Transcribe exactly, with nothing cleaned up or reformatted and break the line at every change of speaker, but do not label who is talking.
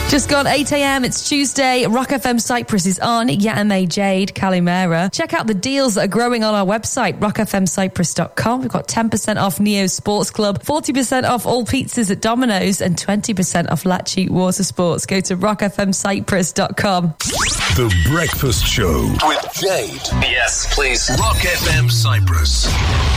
Just gone eight a.m. It's Tuesday. Rock F M Cyprus is on. Yatame Jade, Kalimera. Check out the deals that are growing on our website, rock f m cyprus dot com. We've got ten percent off Neo Sports Club, forty percent off all pizzas at Domino's, and twenty percent off Latchi Water Sports. Go to rock f m cyprus dot com.
The Breakfast Show with Jade.
Yes, please.
Rock F M Cyprus.